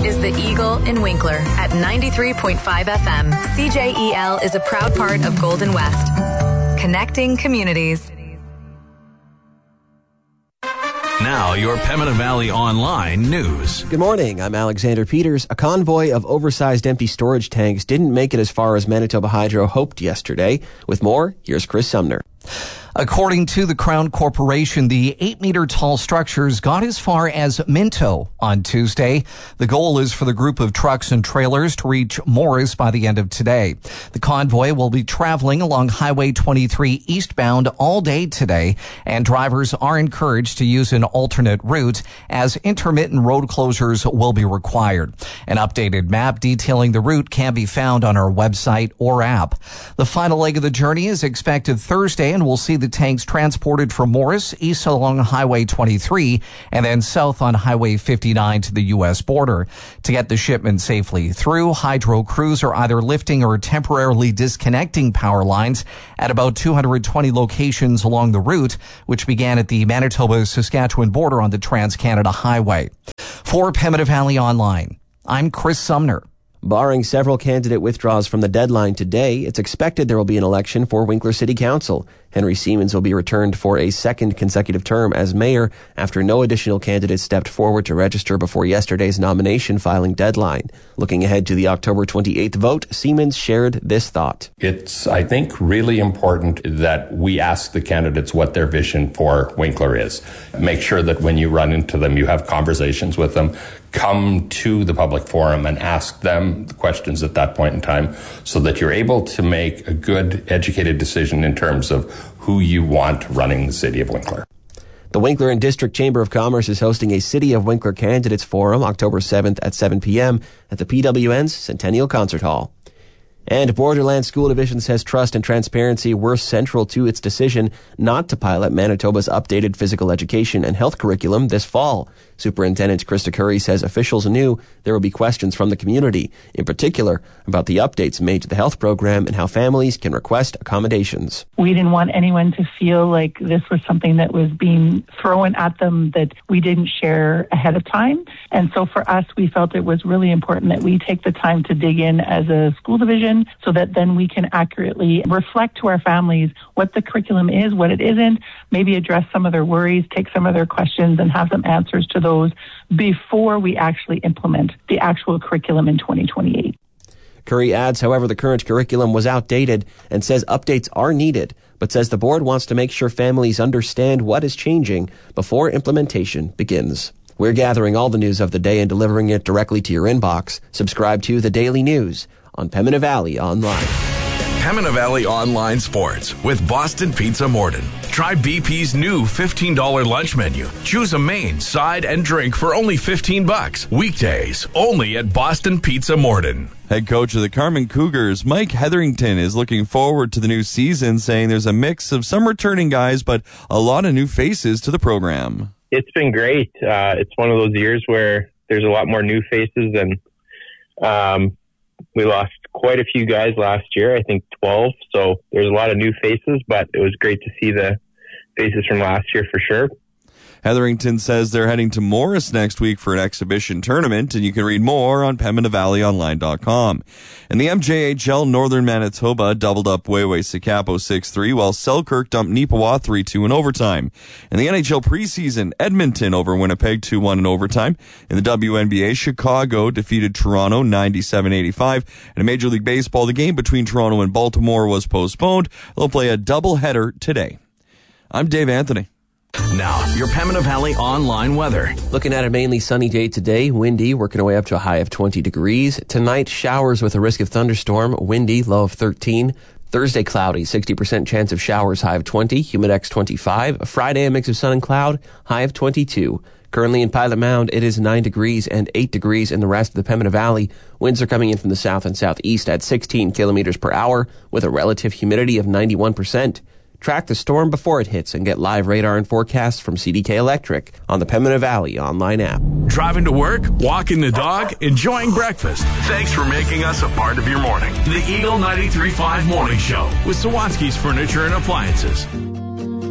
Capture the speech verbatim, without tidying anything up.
is the Eagle in Winkler at ninety-three point five F M. C J E L is a proud part of Golden West. Connecting communities. Now, your Pembina Valley Online news. Good morning. I'm Alexander Peters. A convoy of oversized empty storage tanks didn't make it as far as Manitoba Hydro hoped yesterday. With more, here's Chris Sumner. According to the Crown Corporation, the eight-meter-tall structures got as far as Minto on Tuesday. The goal is for the group of trucks and trailers to reach Morris by the end of today. The convoy will be traveling along Highway twenty-three eastbound all day today, and drivers are encouraged to use an alternate route as intermittent road closures will be required. An updated map detailing the route can be found on our website or app. The final leg of the journey is expected Thursday, and we'll see the tanks transported from Morris east along Highway twenty-three and then south on Highway fifty-nine to the U S border. To get the shipment safely through, Hydro crews are either lifting or temporarily disconnecting power lines at about two hundred twenty locations along the route, which began at the Manitoba-Saskatchewan border on the Trans-Canada Highway. For Pembina Valley Online, I'm Chris Sumner. Barring several candidate withdrawals from the deadline today, it's expected there will be an election for Winkler City Council. Henry Siemens will be returned for a second consecutive term as mayor after no additional candidates stepped forward to register before yesterday's nomination filing deadline. Looking ahead to the October twenty-eighth vote, Siemens shared this thought. It's, I think, really important that we ask the candidates what their vision for Winkler is. Make sure that when you run into them, you have conversations with them. Come to the public forum and ask them the questions at that point in time so that you're able to make a good, educated decision in terms of who you want running the city of Winkler. The Winkler and District Chamber of Commerce is hosting a City of Winkler Candidates Forum October seventh at seven p.m. at the P W N's Centennial Concert Hall. And Borderland School Division says trust and transparency were central to its decision not to pilot Manitoba's updated physical education and health curriculum this fall. Superintendent Krista Curry says officials knew there will be questions from the community, in particular about the updates made to the health program and how families can request accommodations. We didn't want anyone to feel like this was something that was being thrown at them that we didn't share ahead of time. And so for us, we felt it was really important that we take the time to dig in as a school division so that then we can accurately reflect to our families what the curriculum is, what it isn't, maybe address some of their worries, take some of their questions and have some answers to those before we actually implement the actual curriculum in twenty twenty-eight. Curry adds, however, the current curriculum was outdated and says updates are needed, but says the board wants to make sure families understand what is changing before implementation begins. We're gathering all the news of the day and delivering it directly to your inbox. Subscribe to The Daily News on Pembina Valley Online. Pembina Valley Online Sports with Boston Pizza Morden. Try B P's new fifteen dollars lunch menu. Choose a main, side, and drink for only fifteen bucks. Weekdays, only at Boston Pizza Morden. Head coach of the Carman Cougars, Mike Hetherington, is looking forward to the new season, saying there's a mix of some returning guys, but a lot of new faces to the program. It's been great. Uh, it's one of those years where there's a lot more new faces, and um, we lost quite a few guys last year, I think twelve. So there's a lot of new faces, but it was great to see the faces from last year for sure. Hetherington says they're heading to Morris next week for an exhibition tournament, and you can read more on Pembina Valley Online dot com. In the M J H L, Northern Manitoba doubled up Wayway-Sikapo six three, while Selkirk dumped Neepawa three two in overtime. In the N H L preseason, Edmonton over Winnipeg two one in overtime. In the W N B A, Chicago defeated Toronto ninety-seven eighty-five. In Major League Baseball, the game between Toronto and Baltimore was postponed. They'll play a doubleheader today. I'm Dave Anthony. Now, your Pembina Valley Online weather. Looking at a mainly sunny day today, windy, working our way up to a high of twenty degrees. Tonight, showers with a risk of thunderstorm, windy, low of thirteen. Thursday, cloudy, sixty percent chance of showers, high of twenty, Humidex twenty-five. Friday, a mix of sun and cloud, high of twenty-two. Currently in Pilot Mound, it is nine degrees and eight degrees in the rest of the Pembina Valley. Winds are coming in from the south and southeast at sixteen kilometers per hour with a relative humidity of ninety-one percent. Track the storm before it hits and get live radar and forecasts from C D K Electric on the Pembina Valley online app. Driving to work, walking the dog, enjoying breakfast. Thanks for making us a part of your morning. The Eagle ninety-three point five Morning Show with Sawatsky's Furniture and Appliances.